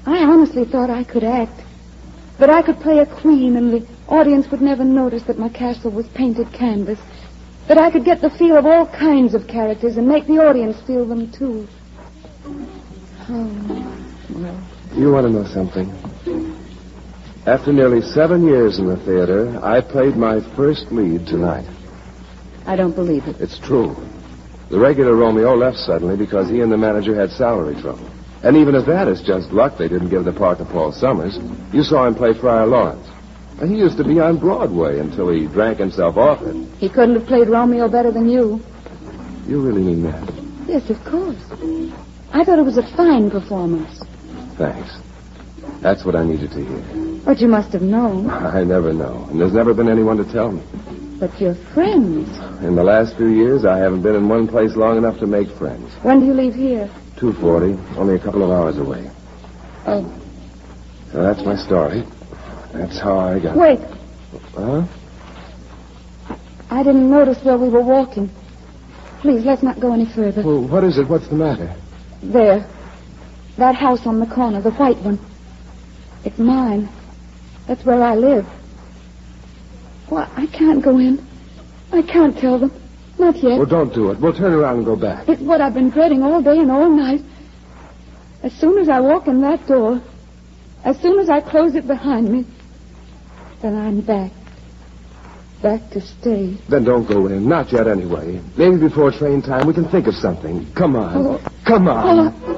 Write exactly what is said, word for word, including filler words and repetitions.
I honestly thought I could act. That I could play a queen and the audience would never notice that my castle was painted canvas. That I could get the feel of all kinds of characters and make the audience feel them, too. Oh, well. You want to know something? After nearly seven years in the theater, I played my first lead tonight. I don't believe it. It's true. The regular Romeo left suddenly because he and the manager had salary trouble. And even if that is just luck, they didn't give the part to Paul Summers. You saw him play Friar Lawrence. And he used to be on Broadway until he drank himself off it. He couldn't have played Romeo better than you. You really mean that? Yes, of course. I thought it was a fine performance. Thanks. That's what I needed to hear. But you must have known. I never know. And there's never been anyone to tell me. But you're friends. In the last few years, I haven't been in one place long enough to make friends. When do you leave here? two forty, only a couple of hours away. Oh. So that's my story. That's how I got... Wait. Huh? I didn't notice where we were walking. Please, let's not go any further. Well, what is it? What's the matter? There. That house on the corner, the white one. It's mine. That's where I live. Well, I can't go in. I can't tell them. Not yet. Well, don't do it. We'll turn around and go back. It's what I've been dreading all day and all night. As soon as I walk in that door, as soon as I close it behind me, then I'm back. Back to stay. Then don't go in. Not yet, anyway. Maybe before train time we can think of something. Come on. Oh. Come on. Oh.